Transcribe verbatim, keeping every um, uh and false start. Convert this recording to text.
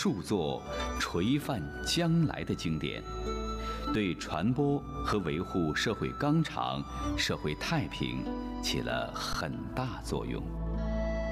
数座垂范将来的经典，对传播和维护社会纲常、社会太平起了很大作用。